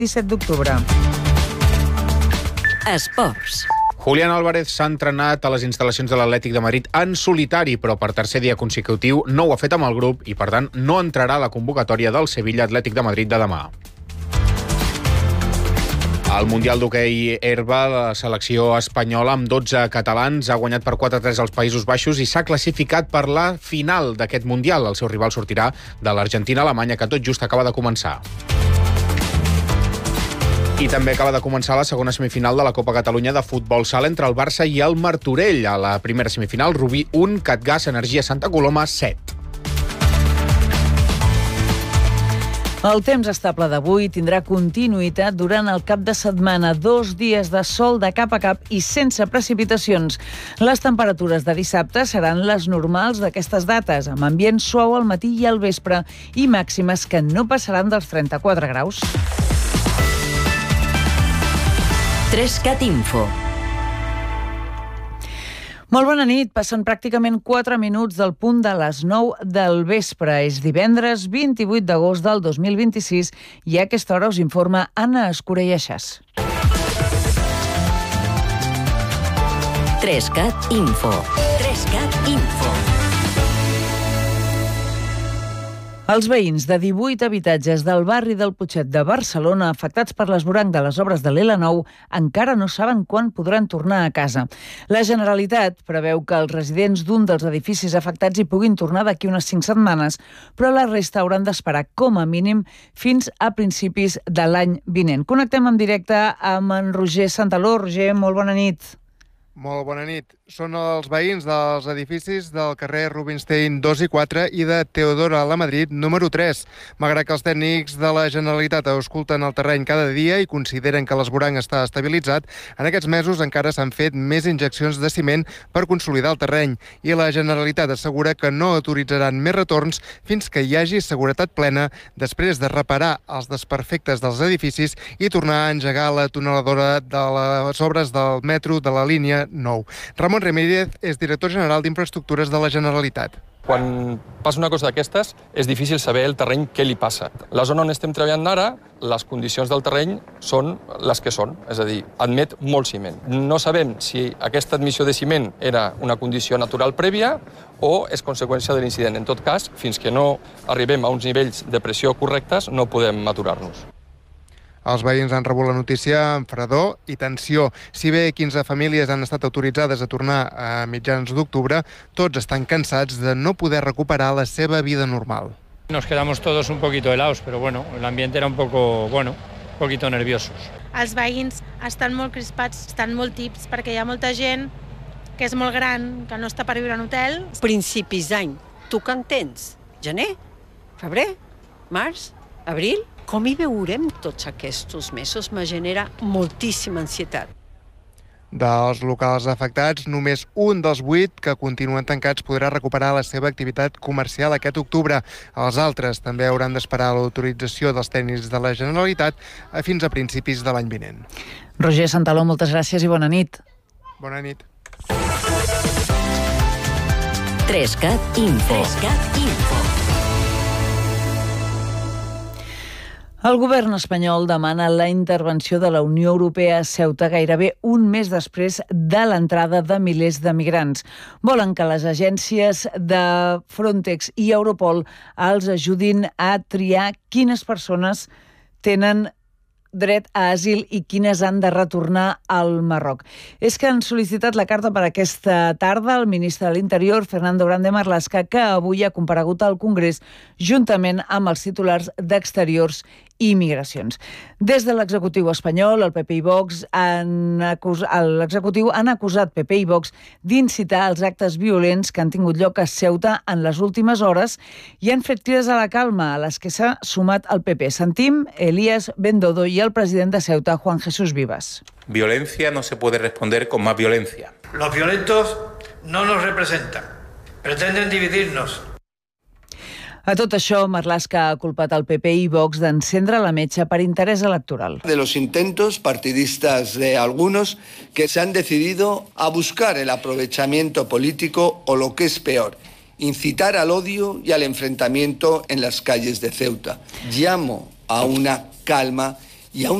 17 d'octubre. Esports. Julián Álvarez s'ha entrenat a les instal·lacions de l'Atlètic de Madrid en solitari, però per tercer dia consecutiu no ho ha fet amb el grup i, per tant, no entrarà a la convocatòria del Sevilla Atlètic de Madrid de demà. Al Mundial d'hoquei herba, la selecció espanyola amb 12 catalans ha guanyat per 4-3 als Països Baixos i s'ha classificat per la final d'aquest Mundial. El seu rival sortirà de l'Argentina-Alemanya, que tot just acaba de començar. I també acaba de començar la segona semifinal de la Copa Catalunya de futbol sala entre el Barça i el Martorell. A la primera semifinal, Rubí 1, Catgas Energia Santa Coloma 7. El temps estable d'avui tindrà continuïtat durant el cap de setmana. 2 dies de sol de cap a cap i sense precipitacions. Les temperatures de dissabte seran les normals d'aquestes dates, amb ambient suau al matí i al vespre i màximes que no passaran dels 34 graus. 3CAT Info. Molt bona nit. Passen pràcticament 4 minuts del punt de les 9 del vespre. És divendres 28 d'agost del 2026 i a aquesta hora us informa Anna Escurelleixas. 3CAT Info. 3CAT Info. Els veïns de 18 habitatges del barri del Putxet de Barcelona afectats per l'esvoranc de les obres de l'L9 encara no saben quan podran tornar a casa. La Generalitat preveu que els residents d'un dels edificis afectats hi puguin tornar d'aquí unes 5 setmanes, però la resta hauran d'esperar com a mínim fins a principis de l'any vinent. Connectem en directe amb en Roger Santaló. Roger, molt bona nit. Molt bona nit. Són els veïns dels edificis del carrer Rubinstein 2 i 4 i de Teodora Lamadrid número 3. Malgrat que els tècnics de la Generalitat ausculten el terreny cada dia i consideren que l'esvoranc està estabilitzat, en aquests mesos encara s'han fet més injeccions de ciment per consolidar el terreny i la Generalitat assegura que no autoritzaran més retorns fins que hi hagi seguretat plena després de reparar els desperfectes dels edificis i tornar a engegar la tuneladora de les obres del metro de la línia 9. Ramon Ramírez és director general d'Infraestructures de la Generalitat. Quan passa una cosa d'aquestes, és difícil saber el terreny què li passa. La zona on estem treballant ara, les condicions del terreny són les que són, és a dir, admet molt ciment. No sabem si aquesta admissió de ciment era una condició natural prèvia o és conseqüència de l'incident. En tot cas, fins que no arribem a uns nivells de pressió correctes, no podem aturar-nos. Els veïns han rebut la notícia amb fredor i tensió. Si bé 15 famílies han estat autoritzades a tornar a mitjans d'octubre, tots estan cansats de no poder recuperar la seva vida normal. Nos quedamos todos un poquito helados, pero bueno, el ambiente era un poquito nerviosos. Els veïns estan molt crispats, estan molt tips, perquè hi ha molta gent que és molt gran, que no està per viure en hotel. Principis d'any, tu que en tens? Gener? Febrer? Març? Abril? Com hi veurem tots aquests mesos me genera moltíssima ansietat. Dels locals afectats, només un dels 8 que continuen tancats podrà recuperar la seva activitat comercial aquest octubre. Els altres també hauran d'esperar l'autorització dels tècnics de la Generalitat fins a principis de l'any vinent. Roger Santaló, moltes gràcies i bona nit. Bona nit. 3CAT Info. 3CAT Info. El govern espanyol demana la intervenció de la Unió Europea a Ceuta gairebé un mes després de l'entrada de milers de migrants. Volen que les agències de Frontex i Europol els ajudin a triar quines persones tenen dret a asil i quines han de retornar al Marroc. És que han sol·licitat la carta per aquesta tarda al ministre de l'Interior, Fernando Grande Marlaska, que avui ha comparegut al Congrés juntament amb els titulars d'Exteriors i Migracions. Des de l'executiu espanyol, el PP i Vox l'executiu han acusat PP i Vox d'incitar els actes violents que han tingut lloc a Ceuta en les últimes hores i han fet crides a la calma, a les que s'ha sumat el PP. Sentim Elías Bendodo i el president de Ceuta, Juan Jesús Vivas. Violencia no se puede responder con más violencia. Los violentos no nos representan, pretenden dividirnos. A tot això, Marlaska ha culpat el PP i Vox d'encendre la metxa per interès electoral. De los intentos partidistas de algunos que se han decidido a buscar el aprovechamiento político o lo que es peor, incitar al odio y al enfrentamiento en las calles de Ceuta. Llamo a una calma y a